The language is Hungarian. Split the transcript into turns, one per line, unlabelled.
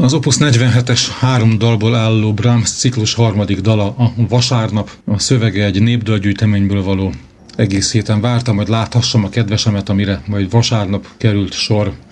Az Opus 47-es 3 dalból álló Brahms ciklus harmadik dala, a Vasárnap. A szövege egy népdalgyűjteményből való. Egész héten vártam, hogy láthassam a kedvesemet, amire majd vasárnap került sor.